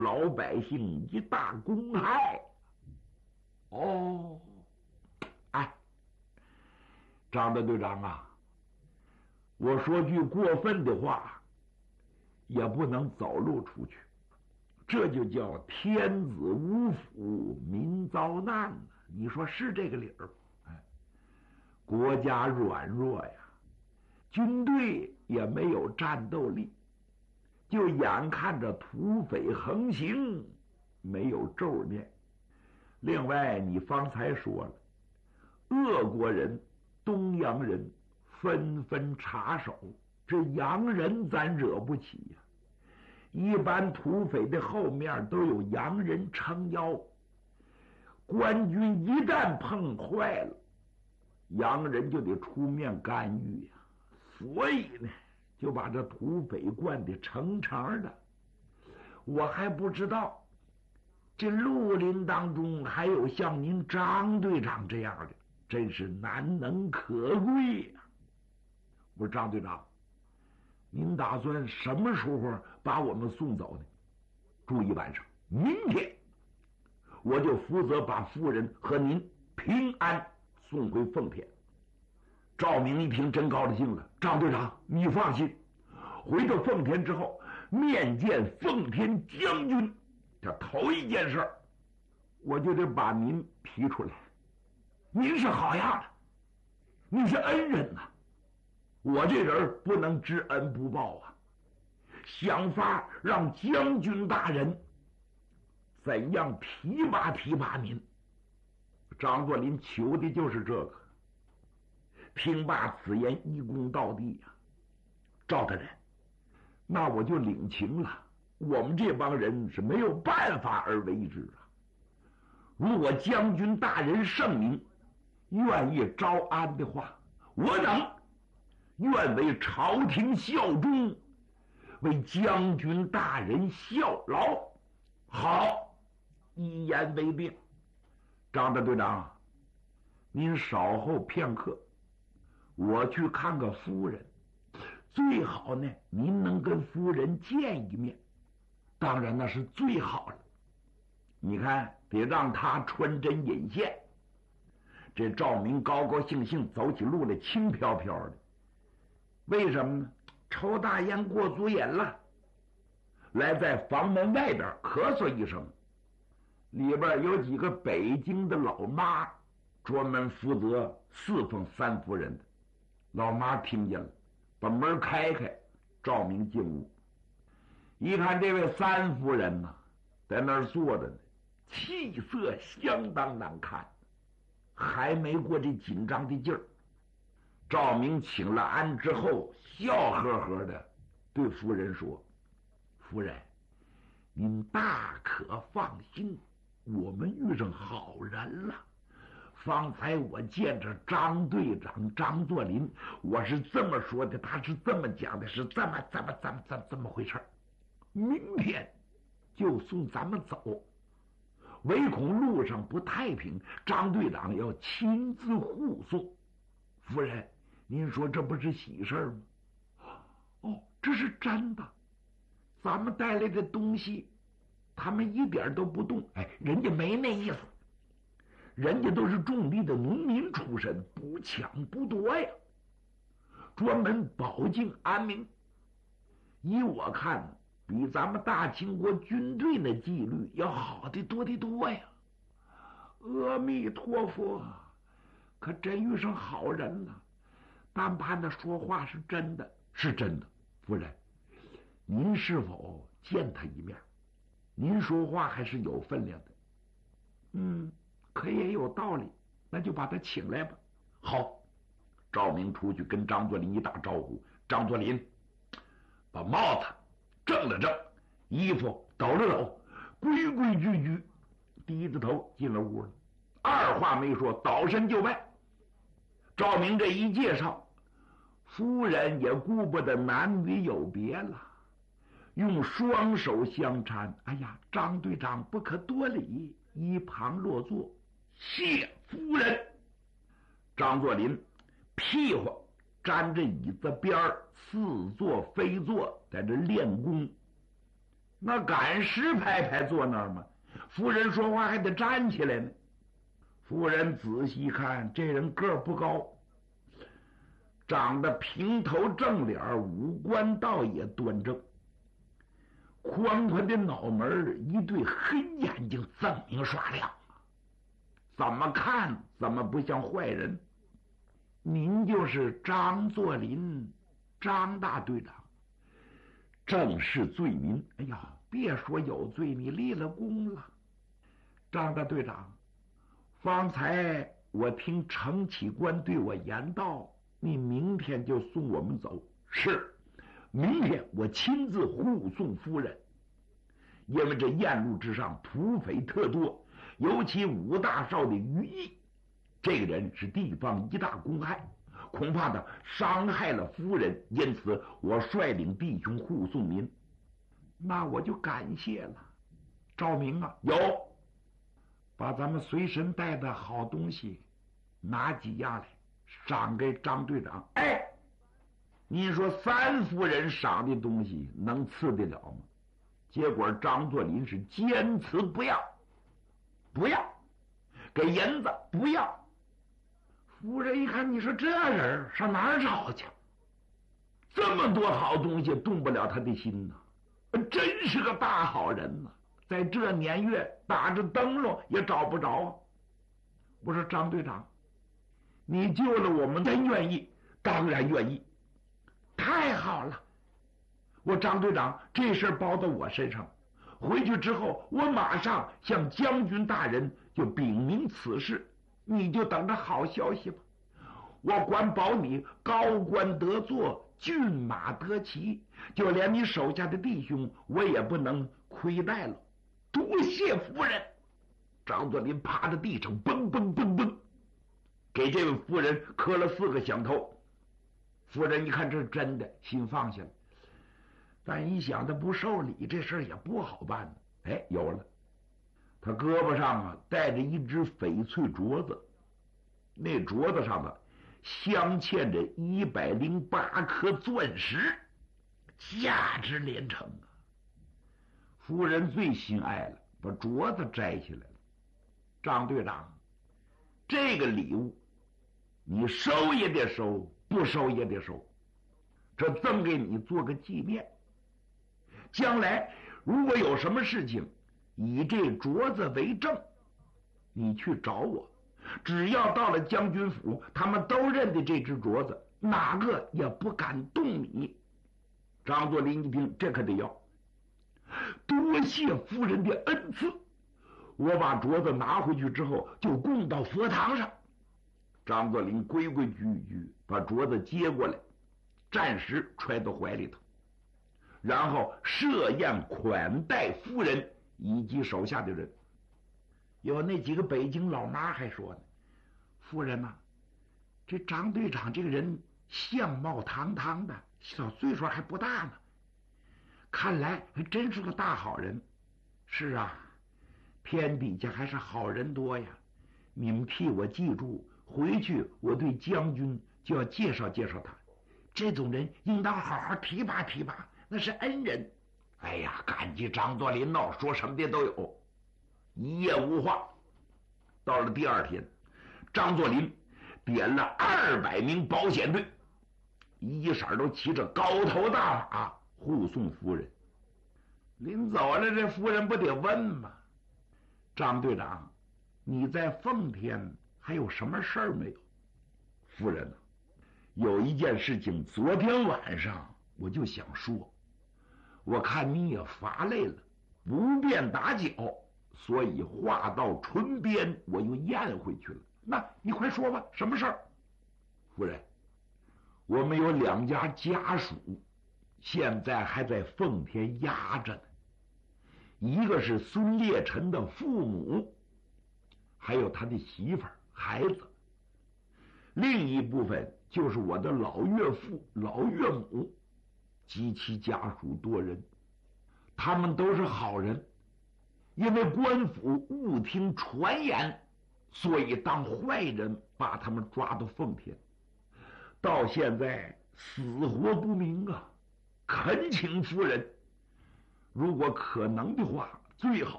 老百姓一大公害。哦，哎，张大队长啊，我说句过分的话，也不能走露出去，这就叫天子无福，民遭难。你说是这个理儿？哎，国家软弱呀，军队也没有战斗力，就眼看着土匪横行，没有咒念。另外，你方才说了，俄国人、东洋人纷纷插手，这洋人咱惹不起呀。一般土匪的后面都有洋人撑腰，官军一旦碰坏了，洋人就得出面干预呀。所以呢，就把这土匪灌得成肠的。我还不知道这绿林当中还有像您张队长这样的，真是难能可贵呀。我说张队长，您打算什么时候把我们送走呢？注意晚上，明天我就负责把夫人和您平安送回奉天。赵明一听真高兴了，张队长你放心，回到奉天之后面见奉天将军，这头一件事我就得把您提出来。您是好样的，您是恩人呐，我这人不能知恩不报啊，想法让将军大人怎样提拔您。张作霖求的就是这个。听罢此言，一躬到地呀，赵大人，那我就领情了。我们这帮人是没有办法而为之啊。如果将军大人圣明，愿意招安的话，我等愿为朝廷效忠，为将军大人效劳。好，一言为定。张大队长，您稍后片刻，我去看看夫人，最好呢您能跟夫人见一面，当然那是最好了。你看得让她穿针引线。这赵明高高兴兴走起路来轻飘飘的，为什么呢？抽大烟过足瘾了。来在房门外边咳嗽一声，里边有几个北京的老妈，专门负责侍奉三夫人的。老妈听见了，把门开开，赵明进屋，一看这位三夫人呢，在那儿坐着呢，气色相当难看，还没过这紧张的劲儿。赵明请了安之后，笑呵呵的对夫人说：“夫人，您大可放心，我们遇上好人了。方才我见着张队长张作霖，我是这么说的，他是这么讲的，是这么回事。明天就送咱们走，唯恐路上不太平，张队长要亲自护送。夫人，您说这不是喜事吗？哦，这是真的。咱们带来的东西，他们一点都不动。哎，人家没那意思。人家都是种地的农民出身，不抢不夺呀，专门保境安民。依我看，比咱们大清国军队那纪律要好得多得多呀。阿弥陀佛，可真遇上好人了。但怕那说话是真的，是真的。夫人，您是否见他一面？您说话还是有分量的。可也有道理，那就把他请来吧。好，赵明出去跟张作霖一打招呼。张作霖把帽子正了正，衣服抖了抖，规规矩矩低着头进了屋了，二话没说，倒身就拜。赵明这一介绍，夫人也顾不得男女有别了，用双手相搀。哎呀，张队长不可多礼，一旁落座。谢夫人。张作霖屁股沾着椅子边儿，似坐非坐，在这练功。 那敢石拍拍坐那儿吗？夫人说话还得站起来呢。夫人仔细看，这人个儿不高，长得平头正脸，五官倒也端正，宽宽的脑门，一对黑眼睛锃明刷亮，怎么看怎么不像坏人。您就是张作霖，张大队长，正是罪民。哎呀，别说有罪，你立了功了。张大队长，方才我听程启官对我言道，你明天就送我们走。是，明天我亲自护送夫人。因为这雁路之上土匪特多，尤其武大少的于毅，这个人是地方一大公害，恐怕他伤害了夫人，因此我率领弟兄护送您。那我就感谢了。赵明啊，有，把咱们随身带的好东西拿几样来赏给张队长。哎，你说三夫人赏的东西能次得了吗？结果张作霖是坚持不要，不要给银子，不要。夫人一看，你说这人上哪儿找去？这么多好东西动不了他的心呐，真是个大好人呐！在这年月打着灯笼也找不着。我说张队长，你救了我们，真愿意，当然愿意，太好了。我张队长这事包到我身上，回去之后我马上向将军大人就禀明此事，你就等着好消息吧。我管保你高官得坐，骏马得骑，就连你手下的弟兄我也不能亏待了。多谢夫人。张作霖趴在地上蹦蹦蹦蹦，给这位夫人磕了4个响头。夫人一看这是真的，心放下了。但一想他不受礼，这事也不好办呢。哎，有了，他胳膊上啊戴着一只翡翠镯子，那镯子上镶嵌着108颗钻石，价值连城啊！夫人最心爱了，把镯子摘下来了。张队长，这个礼物你收也得收，不收也得收，这赠给你做个纪念。将来如果有什么事情，以这镯子为证，你去找我，只要到了将军府，他们都认得这只镯子，哪个也不敢动你。张作霖一听，这可得要，多谢夫人的恩赐。我把镯子拿回去之后，就供到佛堂上。张作霖规规矩矩把镯子接过来，暂时揣到怀里头，然后设宴款待夫人以及手下的人。有那几个北京老妈还说呢，夫人呐，这张队长这个人相貌堂堂的，小岁数还不大呢，看来还真是个大好人。是啊，天底下还是好人多呀，你们替我记住，回去我对将军就要介绍介绍他，这种人应当好好提拔提拔，那是恩人。哎呀，感激张作霖闹，说什么的都有。一夜无话。到了第二天，张作霖点了200名保险队，一色都骑着高头大马护送夫人。临走了，这夫人不得问吗？张队长，你在奉天还有什么事儿没有？夫人呢，有一件事情，昨天晚上我就想说，我看你也乏累了，不便打搅，所以话到唇边，我又咽回去了。那你快说吧，什么事儿？夫人，我们有2家家属，现在还在奉天压着呢。一个是孙烈臣的父母，还有他的媳妇儿、孩子；另一部分就是我的老岳父、老岳母，及其家属多人。他们都是好人，因为官府误听传言，所以当坏人把他们抓到奉天，到现在死活不明啊！恳请夫人如果可能的话，最好